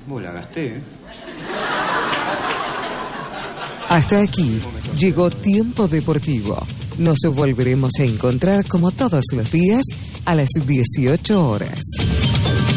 La gasté, ¿eh? Hasta aquí llegó Tiempo Deportivo. Nos volveremos a encontrar como todos los días a las 18 horas.